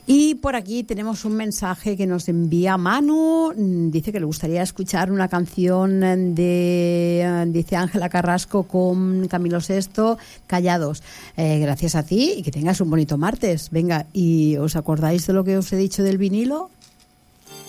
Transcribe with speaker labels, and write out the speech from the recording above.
Speaker 1: Y por aquí tenemos un mensaje que nos envía Manu. Dice que le gustaría escuchar una canción dice Ángela Carrasco con Camilo Sesto, Callados. Gracias a ti y que tengas un bonito martes. Venga, ¿y os acordáis de lo que os he dicho del vinilo?